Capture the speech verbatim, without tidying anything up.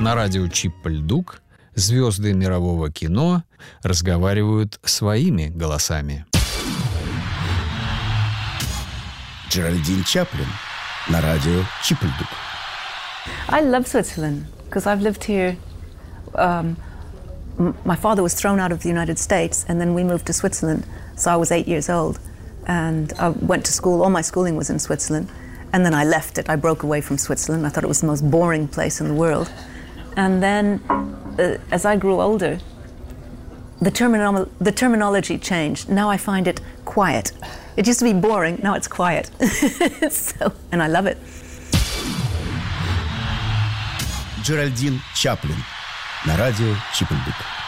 На радио Чип-Льдук звезды мирового кино разговаривают своими голосами. Джеральдин Чаплин на радио Чип-Льдук. I love Switzerland because I've lived here. Um, m- my father was thrown out of the United States, and then we moved to Switzerland. So I was eight years old, and I went to school. All my schooling was in Switzerland, and then I left it. I broke away from Switzerland. I thought it was the most boring place in the world. And then, uh, as I grew older, the, terminolo- the terminology changed. Now I find it quiet. It used to be boring. Now it's quiet. So, and I love it. Джеральдин Чаплин на радио Чип-Льдук.